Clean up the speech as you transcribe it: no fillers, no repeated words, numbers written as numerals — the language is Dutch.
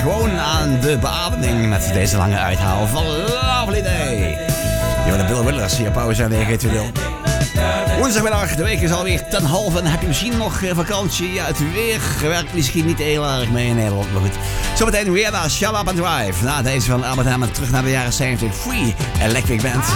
gewoon aan de beademing met deze lange uithaal van Lovely Day. Je bent de Bill Withers hier, pauze en de woensdagmiddag, de week is alweer ten halve en heb je misschien nog vakantie. Ja, het weer werkt misschien niet heel erg mee in Nederland, maar goed. Zometeen weer naar Shut Up and Drive. Na deze van Albert Hammond terug naar de jaren 70. Free Electric Band.